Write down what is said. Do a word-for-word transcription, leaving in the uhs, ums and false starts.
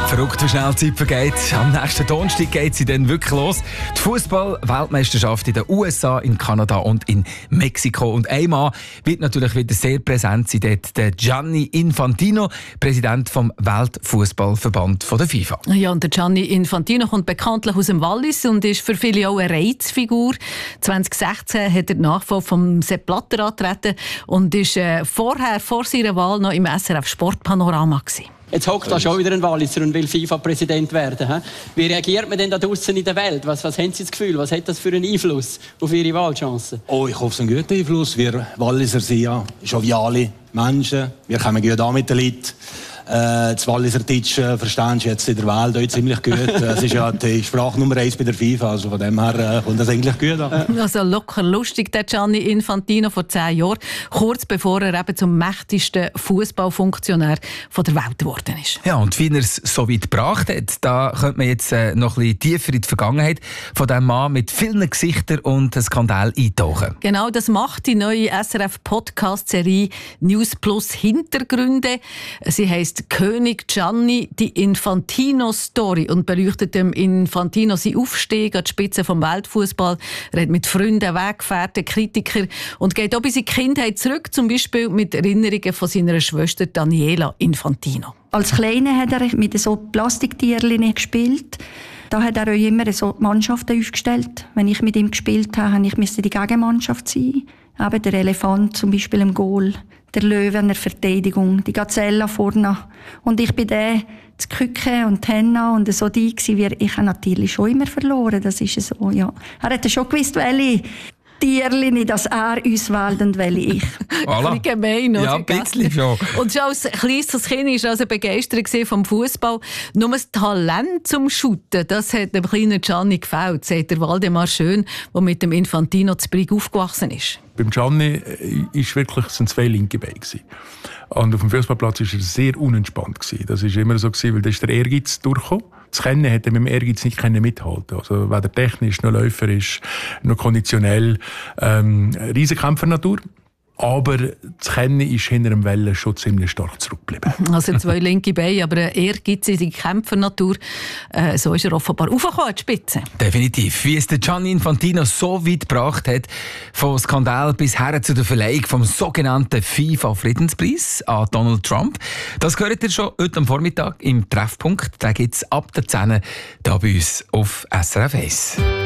Verrückt, wie schnell die Zeit vergeht. Am nächsten Donnerstag geht sie dann wirklich los. Die Fußball-Weltmeisterschaft in den U S A, in Kanada und in Mexiko. Und ein Mann wird natürlich wieder sehr präsent sein, dort der Gianni Infantino, Präsident vom Weltfußballverband der FIFA. Ja, und der Gianni Infantino kommt bekanntlich aus dem Wallis und ist für viele auch eine Reizfigur. zwanzig sechzehn hat er den Nachfolger von Sepp Blatter angetreten und ist äh, vorher, vor seiner Wahl, noch im S R F Sportpanorama gewesen. Jetzt hockt da schon wieder ein Walliser und will FIFA-Präsident werden. He? Wie reagiert man denn da draussen in der Welt? Was, was haben Sie das Gefühl? Was hat das für einen Einfluss auf Ihre Wahlchancen? Oh, ich hoffe, es ist ein guter Einfluss. Wir Walliser sind ja joviale Menschen. Wir kommen gut an mit den Leuten. Äh, das Walliserdeutsch äh, verstehst du jetzt in der Welt auch ziemlich gut. Es ist ja die Sprache Nummer eins bei der FIFA, also von dem her äh, kommt das eigentlich gut an. Also locker lustig, der Gianni Infantino vor zehn Jahren, kurz bevor er eben zum mächtigsten Fußballfunktionär der Welt geworden ist. Ja, und wie er es so weit gebracht hat, da könnte man jetzt äh, noch ein bisschen tiefer in die Vergangenheit von diesem Mann mit vielen Gesichtern und Skandal eintauchen. Genau, das macht die neue S R F-Podcast-Serie News Plus Hintergründe. Sie heisst König Gianni, die Infantino-Story, und beleuchtet dem Infantino seinen Aufstieg an die Spitze vom Weltfußball, redet mit Freunden, Weggefährten, Kritikern und geht auch bis in die Kindheit zurück, zum Beispiel mit Erinnerungen von seiner Schwester Daniela Infantino. Als Kleiner hat er mit so Plastiktierchen gespielt. Da hat er auch immer so Mannschaften aufgestellt. Wenn ich mit ihm gespielt habe, musste ich die Gegenmannschaft sein. Eben der Elefant zum Beispiel im Goal, der Löwe in der Verteidigung, die Gazelle vorne. Und ich bin der, das Küken und die Henna und so die gewesen. Ich habe natürlich schon immer verloren, das ist so, ja. Er hat schon gewusst, welche Tierchen, dass er uns wählt und welche ich. Voilà. Ein bisschen gemein, oder? Ja, ein bisschen schon. Und schon als kleines Kind war er also begeistert vom Fußball. Nur das Talent zum Shooten, das hat dem kleinen Gianni gefällt, sagt der Waldemar Schön, der mit dem Infantino zu Brig aufgewachsen ist. Beim Gianni ist wirklich, sind zwei linke Beine gewesen. Und auf dem Fußballplatz war er sehr unentspannt gewesen. Das war immer so gewesen, weil da ist der Ehrgeiz durchgekommen. Das Kennen hat er mit dem Ehrgeiz nicht mithalten. Also weder technisch noch läuferisch noch konditionell. Ähm, Riesenkämpfernatur. Aber das Kennen ist hinter dem Wellen schon ziemlich stark zurückgeblieben. Also zwei linke Beine, aber eine ehrgeizige Kämpfernatur. Äh, so ist er offenbar aufgekommen an die Spitze. Definitiv. Wie es der Gianni Infantino so weit gebracht hat, vom Skandal bis her zu der Verleihung vom sogenannten FIFA-Friedenspreis an Donald Trump, das gehört ihr schon heute am Vormittag im Treffpunkt. Den gibt es ab der zehn hier bei uns auf S R F eins.